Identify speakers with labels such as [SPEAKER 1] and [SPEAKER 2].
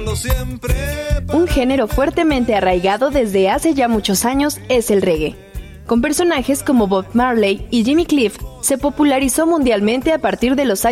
[SPEAKER 1] Un género fuertemente arraigado desde hace ya muchos años es el reggae. Con personajes como Bob Marley y Jimmy Cliff, se popularizó mundialmente a partir de los años